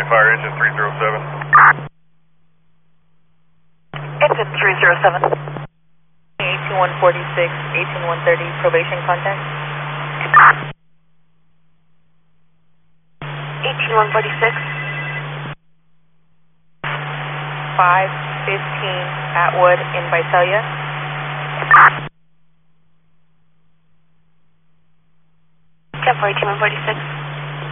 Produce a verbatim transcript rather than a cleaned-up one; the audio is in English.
fire engine three zero seven. Engine three zero seven. eighteen one forty-six, eighteen one thirty, probation contact. eighteen one forty-six. five fifteen Atwood in Visalia. ten for eighteen one forty-six.